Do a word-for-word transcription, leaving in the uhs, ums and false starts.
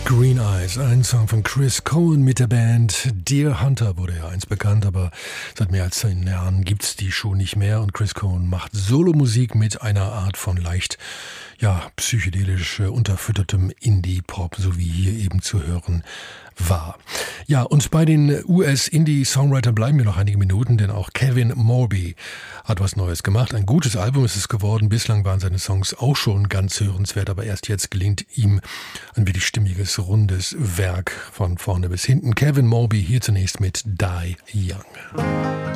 Green Eyes, ein Song von Chris Cohen mit der Band Deer Hunter, wurde ja einst bekannt, aber seit mehr als zehn Jahren gibt's die schon nicht mehr und Chris Cohen macht Solomusik mit einer Art von leicht, ja, psychedelisch unterfüttertem Indie-Pop, so wie hier eben zu hören war. Ja, und bei den U S-Indie-Songwritern bleiben wir noch einige Minuten, denn auch Kevin Morby hat was Neues gemacht. Ein gutes Album ist es geworden. Bislang waren seine Songs auch schon ganz hörenswert, aber erst jetzt gelingt ihm ein wirklich stimmiges, rundes Werk von vorne bis hinten. Kevin Morby hier zunächst mit Die Young.